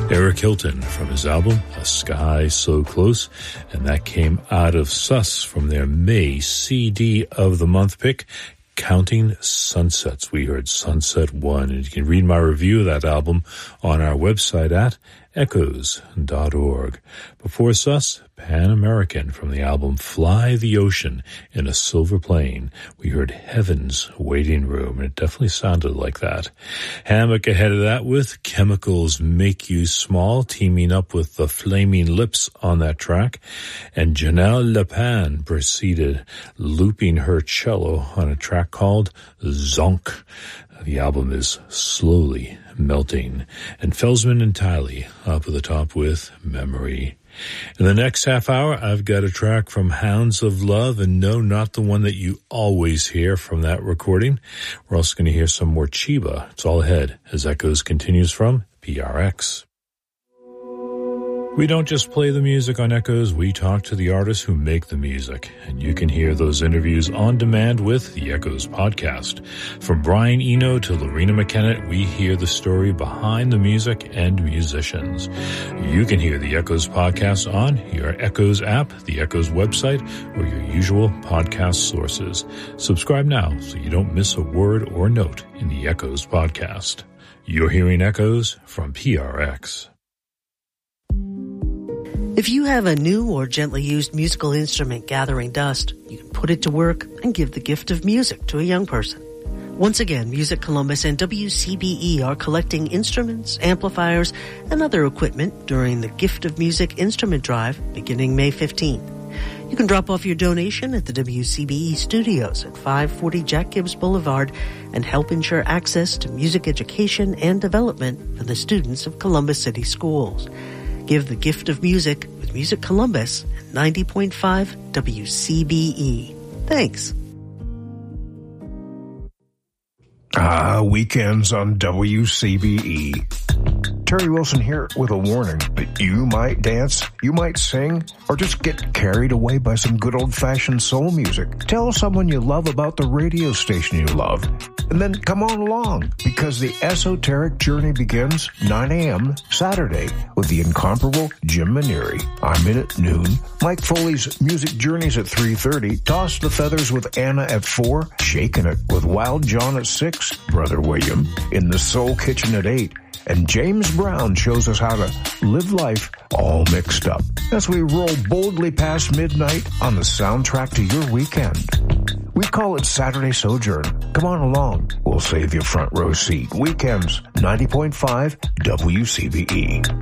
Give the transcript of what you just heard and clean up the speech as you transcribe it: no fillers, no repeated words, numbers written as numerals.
Eric Hilton from his album, A Sky So Close, and that came out of Sus from their May CD of the Month pick, Counting Sunsets. We heard Sunset 1, and you can read my review of that album on our website at echoes.org. Before Sus, Pan American from the album Fly the Ocean in a Silver Plane. We heard Heaven's Waiting Room, and it definitely sounded like that. Hammock ahead of that with Chemicals Make You Small, teaming up with the Flaming Lips on that track. And Janelle Lepin proceeded, looping her cello on a track called Zonk. The album is Slowly Melting. And Felsman and Tiley up at the top with Memory. In the next half hour, I've got a track from Hounds of Love, and no, not the one that you always hear from that recording. We're also going to hear some more Chiba. It's all ahead as Echoes continues from PRX. We don't just play the music on Echoes, we talk to the artists who make the music. And you can hear those interviews on demand with the Echoes podcast. From Brian Eno to Lorena McKenna, we hear the story behind the music and musicians. You can hear the Echoes podcast on your Echoes app, the Echoes website, or your usual podcast sources. Subscribe now so you don't miss a word or note in the Echoes podcast. You're hearing Echoes from PRX. If you have a new or gently used musical instrument gathering dust, you can put it to work and give the gift of music to a young person. Once again, Music Columbus and WCBE are collecting instruments, amplifiers, and other equipment during the Gift of Music Instrument Drive beginning May 15th. You can drop off your donation at the WCBE studios at 540 Jack Gibbs Boulevard and help ensure access to music education and development for the students of Columbus City Schools. Give the gift of music with Music Columbus at 90.5 WCBE. Thanks. Weekends on WCBE. Terry Wilson here with a warning that you might dance, you might sing, or just get carried away by some good old-fashioned soul music. Tell someone you love about the radio station you love, and then come on along, because the esoteric journey begins 9 a.m. Saturday with the incomparable Jim Maneri. I'm in at noon. Mike Foley's Music Journeys at 3:30. Toss the Feathers with Anna at 4. Shaking It with Wild John at 6. Brother William in the Soul Kitchen at 8. And James Brown shows us how to live life all mixed up as we roll boldly past midnight on the soundtrack to your weekend. We call it Saturday Sojourn. Come on along. We'll save you a front row seat. Weekends, 90.5 WCBE.